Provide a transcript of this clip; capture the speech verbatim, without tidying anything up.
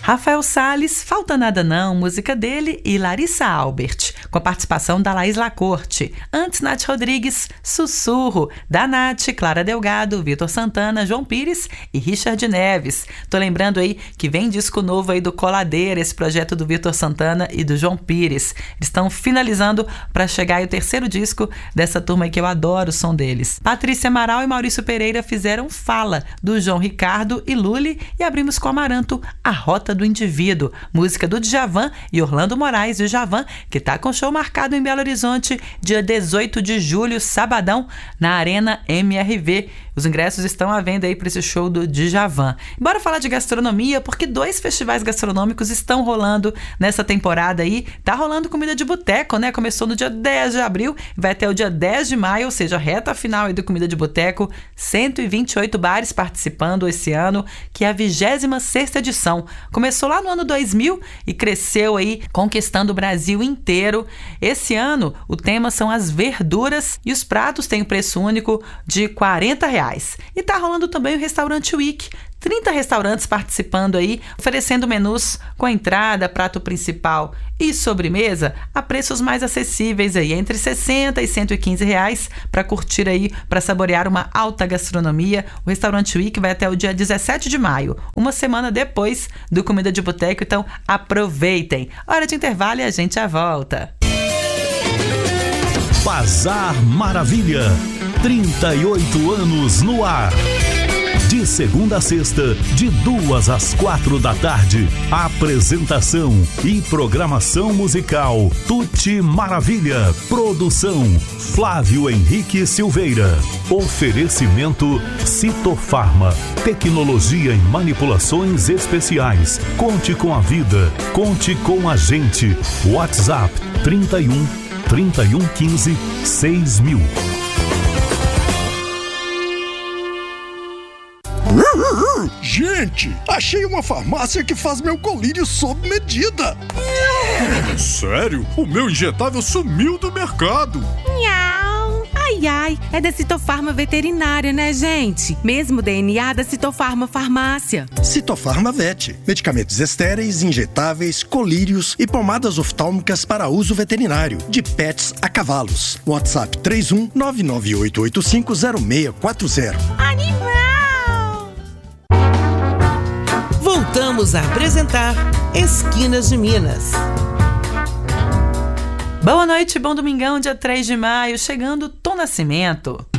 Rafael Salles, Falta Nada Não, música dele, e Larissa Albert, com a participação da Laís Lacorte. Antes, Nath Rodrigues, Sussurro, da Nath, Clara Delgado, Vitor Santana, João Pires e Richard Neves. Tô lembrando aí que vem disco novo aí do Coladeira, esse projeto do Vitor Santana e do João Pires. Eles estão finalizando para chegar aí o terceiro disco dessa turma aí que eu adoro o som deles. Patrícia Amaral e Maurício Pereira fizeram Fala, do João Ricardo e Lully, e abrimos com Amaranto, A Rota do Indivíduo, música do Djavan e Orlando Moraes, o Djavan, que tá com show marcado em Belo Horizonte, dia dezoito de julho, sabadão, na Arena M R V. Os ingressos estão à venda aí para esse show do Djavan. Bora falar de gastronomia, porque dois festivais gastronômicos estão rolando nessa temporada aí. Tá rolando comida de boteco, né? Começou no dia dez de abril, vai até o dia dez de maio, ou seja, a reta final aí do Comida de Boteco. cento e vinte e oito bares participando esse ano, que é a vigésima sexta edição. Começou lá no ano dois mil e cresceu aí, conquistando o Brasil inteiro. Esse ano, o tema são as verduras e os pratos têm um preço único de quarenta reais. E tá rolando também o Restaurante Week. trinta restaurantes participando aí, oferecendo menus com entrada, prato principal e sobremesa a preços mais acessíveis aí, entre sessenta e cento e quinze reais, para curtir aí, para saborear uma alta gastronomia. O Restaurante Week vai até o dia dezessete de maio, uma semana depois do Comida de Boteco, então aproveitem. Hora de intervalo e a gente já volta. Bazar Maravilha, trinta e oito anos no ar. De segunda a sexta, de duas às quatro da tarde. Apresentação e programação musical Tuti Maravilha. Produção Flávio Henrique Silveira. Oferecimento Citofarma. Tecnologia em manipulações especiais. Conte com a vida. Conte com a gente. WhatsApp trinta e um, trinta e um quinze, seis mil. Gente, achei uma farmácia que faz meu colírio sob medida. Sério? O meu injetável sumiu do mercado. Nhau. Ai, ai, é da Citofarma Veterinária, né, gente? Mesmo D N A da Citofarma Farmácia. Citofarma Vet. Medicamentos estéreis, injetáveis, colírios e pomadas oftálmicas para uso veterinário. De pets a cavalos. WhatsApp três um nove nove oito oito cinco zero seis quatro zero. Animal! Voltamos a apresentar Esquinas de Minas. Boa noite, bom domingão, dia três de maio, chegando Tom Nascimento.